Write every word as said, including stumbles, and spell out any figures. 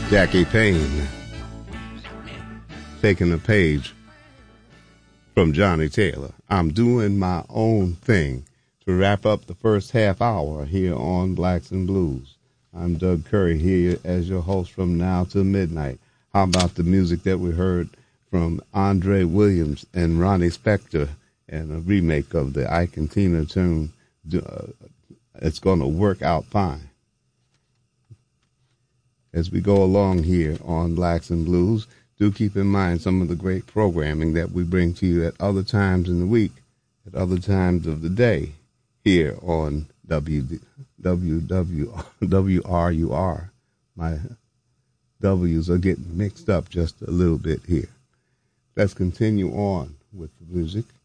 Jackie Payne, taking a page from Johnny Taylor. I'm doing my own thing to wrap up the first half hour here on Blacks and Blues. I'm Doug Curry here as your host from now till midnight. How about the music that we heard from Andre Williams and Ronnie Spector and a remake of the Ike and Tina tune, uh, It's Gonna Work Out Fine. As we go along here on Blacks and Blues, do keep in mind some of the great programming that we bring to you at other times in the week, at other times of the day, here on W W R U R. My W's are getting mixed up just a little bit here. Let's continue on with the music.